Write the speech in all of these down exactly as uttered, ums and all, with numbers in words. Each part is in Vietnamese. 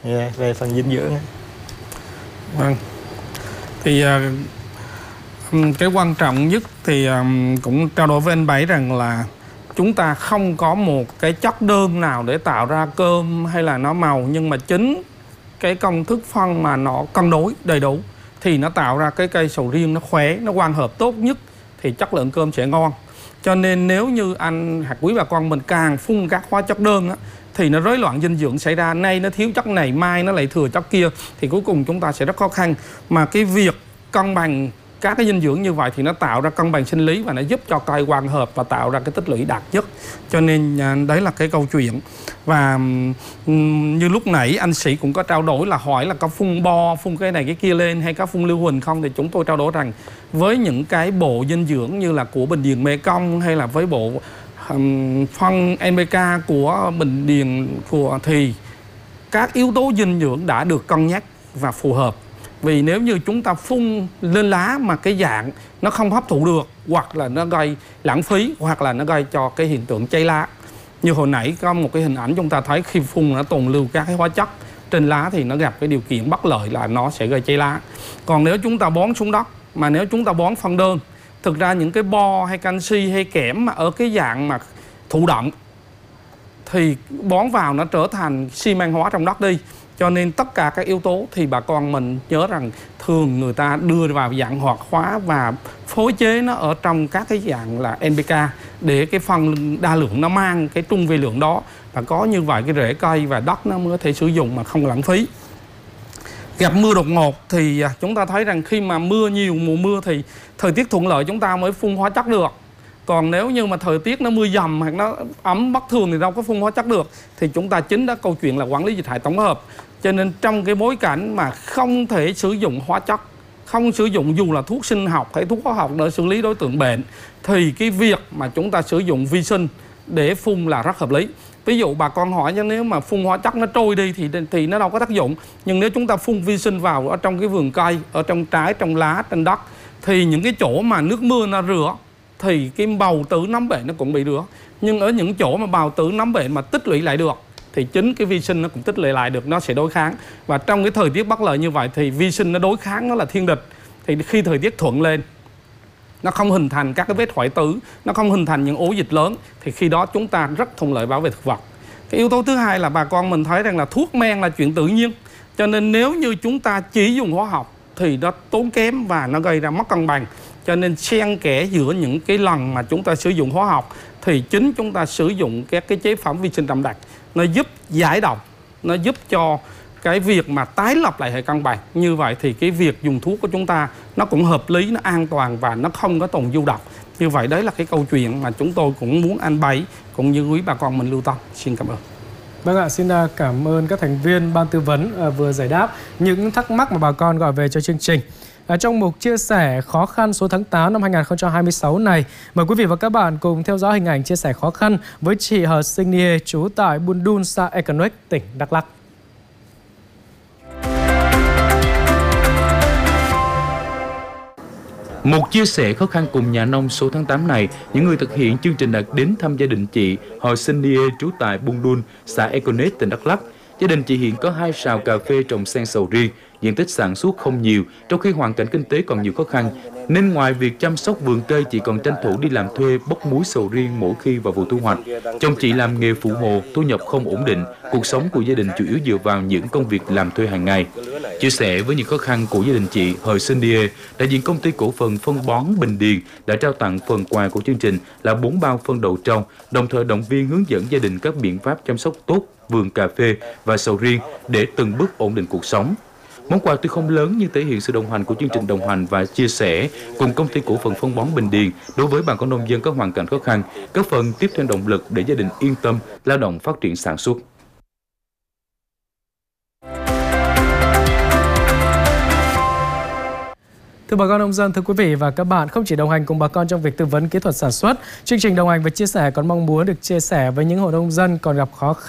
yeah, về phần dinh dưỡng. Vâng. Thì uh, cái quan trọng nhất thì um, cũng trao đổi với anh Bảy rằng là chúng ta không có một cái chất đơn nào để tạo ra cơm hay là nó màu, nhưng mà chính cái công thức phân mà nó cân đối đầy đủ thì nó tạo ra cái cây sầu riêng nó khỏe, nó quang hợp tốt nhất thì chất lượng cơm sẽ ngon. Cho nên nếu như anh hoặc quý bà con mình càng phun các hóa chất đơn á, thì nó rối loạn dinh dưỡng xảy ra, nay nó thiếu chất này, mai nó lại thừa chất kia, thì cuối cùng chúng ta sẽ rất khó khăn. Mà cái việc cân bằng các cái dinh dưỡng như vậy thì nó tạo ra cân bằng sinh lý và nó giúp cho cây quang hợp và tạo ra cái tích lũy đạt nhất. Cho nên đấy là cái câu chuyện. Và như lúc nãy anh Sĩ cũng có trao đổi là hỏi là có phun bo, phun cái này cái kia lên hay có phun lưu huỳnh không, thì chúng tôi trao đổi rằng với những cái bộ dinh dưỡng như là của Bình Điền Mê Công hay là với bộ um, phân en pê ca của Bình Điền của thì các yếu tố dinh dưỡng đã được cân nhắc và phù hợp. Vì nếu như chúng ta phun lên lá mà cái dạng nó không hấp thụ được, hoặc là nó gây lãng phí, hoặc là nó gây cho cái hiện tượng cháy lá. Như hồi nãy có một cái hình ảnh chúng ta thấy khi phun nó tồn lưu các cái hóa chất trên lá thì nó gặp cái điều kiện bất lợi là nó sẽ gây cháy lá. Còn nếu chúng ta bón xuống đất, mà nếu chúng ta bón phân đơn, thực ra những cái bo hay canxi hay kẽm mà ở cái dạng mà thụ động thì bón vào nó trở thành xi măng hóa trong đất đi. Cho nên tất cả các yếu tố thì bà con mình nhớ rằng thường người ta đưa vào dạng hoạt hóa và phối chế nó ở trong các cái dạng là en pê ca để cái phân đa lượng nó mang cái trung vi lượng đó, và có như vậy cái rễ cây và đất nó mới có thể sử dụng mà không lãng phí. Gặp mưa đột ngột thì chúng ta thấy rằng khi mà mưa nhiều, mùa mưa thì thời tiết thuận lợi chúng ta mới phun hóa chất được. Còn nếu như mà thời tiết nó mưa dầm hoặc nó ấm bất thường thì đâu có phun hóa chất được. Thì chúng ta chính đó câu chuyện là quản lý dịch hại tổng hợp. Cho nên trong cái bối cảnh mà không thể sử dụng hóa chất, không sử dụng dù là thuốc sinh học hay thuốc hóa học để xử lý đối tượng bệnh, thì cái việc mà chúng ta sử dụng vi sinh để phun là rất hợp lý. Ví dụ bà con hỏi nếu mà phun hóa chất nó trôi đi thì thì nó đâu có tác dụng. Nhưng nếu chúng ta phun vi sinh vào ở trong cái vườn cây, ở trong trái, trong lá, trên đất, thì những cái chỗ mà nước mưa nó rửa thì cái bào tử nấm bệnh nó cũng bị rửa. Nhưng ở những chỗ mà bào tử nấm bệnh mà tích lũy lại được thì chính cái vi sinh nó cũng tích lũy lại được, nó sẽ đối kháng. Và trong cái thời tiết bất lợi như vậy thì vi sinh nó đối kháng, nó là thiên địch. Thì khi thời tiết thuận lên, nó không hình thành các cái vết hoại tử, nó không hình thành những ổ dịch lớn, thì khi đó chúng ta rất thuận lợi bảo vệ thực vật. Cái yếu tố thứ hai là bà con mình thấy rằng là thuốc men là chuyện tự nhiên. Cho nên nếu như chúng ta chỉ dùng hóa học thì nó tốn kém và nó gây ra mất cân bằng. Cho nên xen kẽ giữa những cái lần mà chúng ta sử dụng hóa học thì chính chúng ta sử dụng các cái chế phẩm vi sinh đậm đặc. Nó giúp giải độc, nó giúp cho cái việc mà tái lập lại hệ cân bằng. Như vậy thì cái việc dùng thuốc của chúng ta nó cũng hợp lý, nó an toàn và nó không có tồn dư độc. Như vậy đấy là cái câu chuyện mà chúng tôi cũng muốn anh Bảy cũng như quý bà con mình lưu tâm. Xin cảm ơn. Vâng ạ, xin cảm ơn các thành viên ban tư vấn vừa giải đáp những thắc mắc mà bà con gọi về cho chương trình. Ở trong mục chia sẻ khó khăn số tháng tám năm hai nghìn không trăm hai mươi sáu này, mời quý vị và các bạn cùng theo dõi hình ảnh chia sẻ khó khăn với chị Hờ Sinh Nie, trú tại Buôn Đun, xã Economic, tỉnh Đắk Lắk. Một chia sẻ khó khăn cùng nhà nông số tháng tám này, những người thực hiện chương trình đã đến thăm gia đình chị Hờ Sinh Nie, trú tại Buôn Đun, xã Economic, tỉnh Đắk Lắk. Gia đình chị hiện có hai sào cà phê trồng sen sầu riêng, diện tích sản xuất không nhiều, trong khi hoàn cảnh kinh tế còn nhiều khó khăn, nên ngoài việc chăm sóc vườn cây, chị còn tranh thủ đi làm thuê bốc muối sầu riêng mỗi khi vào vụ thu hoạch. Chồng chị làm nghề phụ hồ, thu nhập không ổn định, cuộc sống của gia đình chủ yếu dựa vào những công việc làm thuê hàng ngày. Chia sẻ với những khó khăn của gia đình chị Hờ Sinh Nie, đại diện công ty cổ phần phân bón Bình Điền đã trao tặng phần quà của chương trình là bốn bao phân đậu trâu, đồng thời động viên hướng dẫn gia đình các biện pháp chăm sóc tốt vườn cà phê và sầu riêng để từng bước ổn định cuộc sống. Món quà tuy không lớn nhưng thể hiện sự đồng hành của chương trình đồng hành và chia sẻ cùng công ty cổ phần phân bón Bình Điền đối với bà con nông dân có hoàn cảnh khó khăn, góp phần tiếp thêm động lực để gia đình yên tâm lao động phát triển sản xuất. Thưa bà con nông dân, thưa quý vị và các bạn, không chỉ đồng hành cùng bà con trong việc tư vấn kỹ thuật sản xuất, chương trình đồng hành và chia sẻ còn mong muốn được chia sẻ với những hộ nông dân còn gặp khó khăn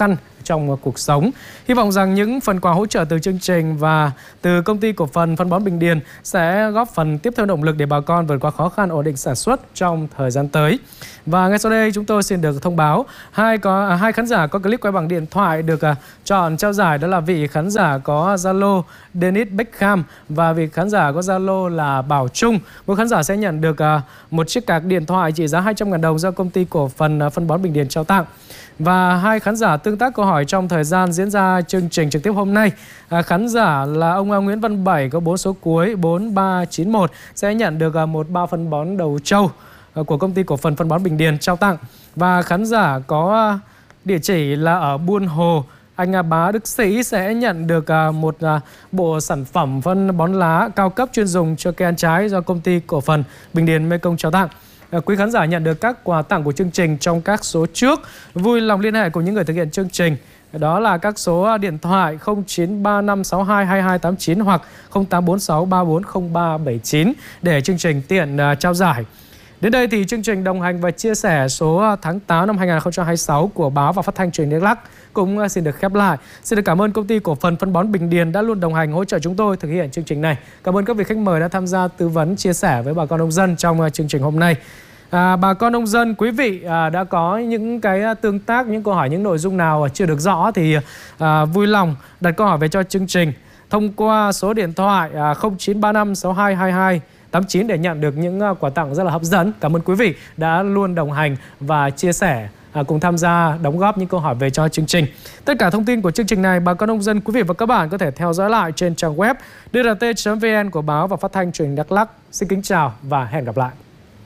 trong cuộc sống. Hy vọng rằng những phần quà hỗ trợ từ chương trình và từ công ty cổ phần phân bón Bình Điền sẽ góp phần tiếp theo động lực để bà con vượt qua khó khăn, ổn định sản xuất trong thời gian tới. Và ngay sau đây chúng tôi xin được thông báo hai có à, hai khán giả có clip quay bằng điện thoại được à, chọn trao giải, đó là vị khán giả có Zalo Dennis Beckham và vị khán giả có Zalo là Bảo Trung. Mỗi khán giả sẽ nhận được à, một chiếc card điện thoại trị giá hai trăm nghìn đồng do công ty cổ phần à, phân bón Bình Điền trao tặng. Và hai khán giả tương tác câu hỏi trong thời gian diễn ra chương trình trực tiếp hôm nay. À, khán giả là ông à, Nguyễn Văn Bảy có bốn số cuối bốn ba chín một sẽ nhận được à, một bao phân bón đầu trâu của công ty cổ phần phân bón Bình Điền trao tặng. Và khán giả có địa chỉ là ở Buôn Hồ, anh Bá Đức Sĩ sẽ nhận được một bộ sản phẩm phân bón lá cao cấp chuyên dùng cho cây ăn trái do công ty cổ phần Bình Điền Mekong trao tặng. Quý khán giả nhận được các quà tặng của chương trình trong các số trước. Vui lòng liên hệ cùng những người thực hiện chương trình. Đó là các số điện thoại không chín ba năm sáu hai hai hai tám chín hoặc không tám bốn sáu ba bốn không ba bảy chín để chương trình tiện uh, trao giải. Đến đây thì chương trình đồng hành và chia sẻ số tháng tám năm hai nghìn không trăm hai mươi sáu của Báo và Phát thanh Truyền hình Đắk Lắk cũng xin được khép lại. Xin được cảm ơn công ty cổ phần phân bón Bình Điền đã luôn đồng hành hỗ trợ chúng tôi thực hiện chương trình này. Cảm ơn các vị khách mời đã tham gia tư vấn chia sẻ với bà con nông dân trong chương trình hôm nay. À, bà con nông dân, quý vị à, đã có những cái tương tác, những câu hỏi, những nội dung nào chưa được rõ thì à, vui lòng đặt câu hỏi về cho chương trình thông qua số điện thoại à, không chín ba năm sáu hai hai hai tám chín để nhận được những quà tặng rất là hấp dẫn. Cảm ơn quý vị đã luôn đồng hành và chia sẻ, à, cùng tham gia đóng góp những câu hỏi về cho chương trình. Tất cả thông tin của chương trình này bà con nông dân, quý vị và các bạn có thể theo dõi lại trên trang web d r t chấm v n của Báo và Phát thanh Truyền hình Đắk Lắk. Xin kính chào và hẹn gặp lại.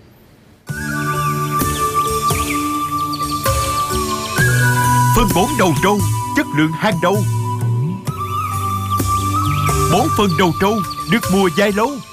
Phân bón đầu trâu, chất lượng hàng đầu. Bón phân đầu trâu được mùa dài lâu.